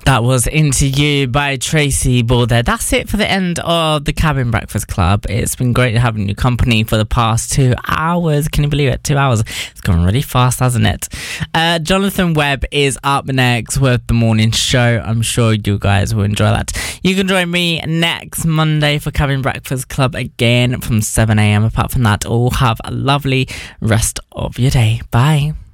That was Into You by Tracy Border. That's it for the end of the Cabin Breakfast Club. It's been great having your company for the past 2 hours. Can you believe it? 2 hours. It's gone really fast, hasn't it? Jonathan Webb is up next with the morning show. I'm sure you guys will enjoy that. You can join me next Monday for Cabin Breakfast Club again from 7 a.m. Apart from that, all have a lovely rest of your day. Bye.